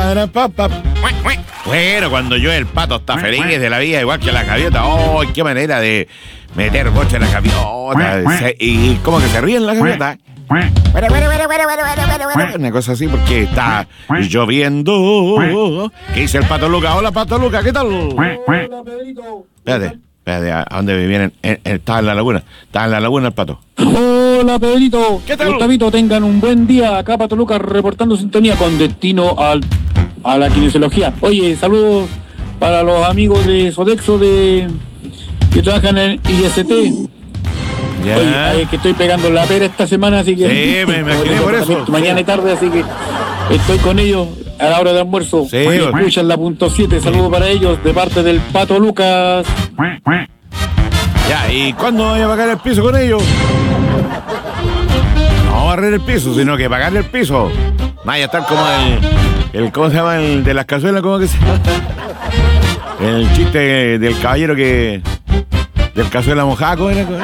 para, pa. Bueno, cuando yo el pato está feliz de la vida, igual que la gaviota. ¡Oh, qué manera de meter boche en la gaviota! Y como que se ríen la gaviota. Una cosa así porque está lloviendo. ¿Qué dice el Pato Luca? Hola, Pato Luca, ¿qué tal? Hola, Pedrito. Espérate, ¿a dónde vienen? Estaba en la laguna. Estaba en la laguna el Pato. Hola, Pedrito. ¿Qué tal? Gustavito, tengan un buen día. Acá Pato Lucas reportando sintonía con destino a la kinesiología. Oye, saludos para los amigos de Sodexo que trabajan en IST. Ya. Oye, es que estoy pegando la pera esta semana, así que... Sí, me imaginé por eso. Mañana y tarde, así que estoy con ellos a la hora de almuerzo. Sí, Escuchan la punto 7. Saludos para ellos de parte del Pato Lucas. Ya, ¿y cuándo voy a pagar el piso con ellos? No barrer el piso, sino que pagarle el piso. Vaya a estar como el ¿cómo se llama? El de las cazuelas, ¿cómo que se llama? El chiste del caballero que... Del cazuela mojada, ¿cómo era?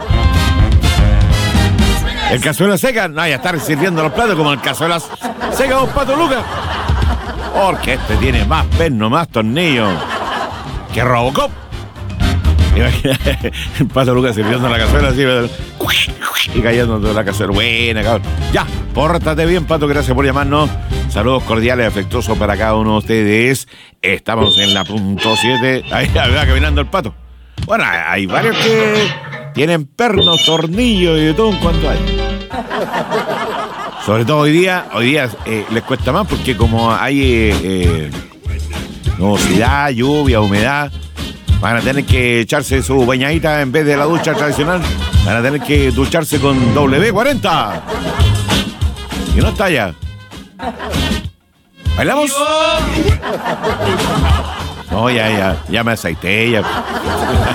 El cazuela seca, no, ya estar sirviendo los platos como el cazuela seca, don Pato Lucas. Porque este tiene más perno, más tornillos que Robocop. Imagina, el Pato Lucas sirviendo la cazuela así y cayendo toda la cazuela. Buena, cabrón. Ya, pórtate bien, Pato, gracias por llamarnos. Saludos cordiales, afectuosos para cada uno de ustedes. Estamos en la punto 7. Ahí va caminando el Pato. Bueno, hay varios que tienen pernos, tornillos y de todo en cuanto hay. Sobre todo hoy día les cuesta más porque como hay nubosidad, lluvia, humedad, van a tener que echarse su bañadita en vez de la ducha tradicional. Van a tener que ducharse con W40. Y no está ya. ¿Bailamos? No, ya me aceité, ya.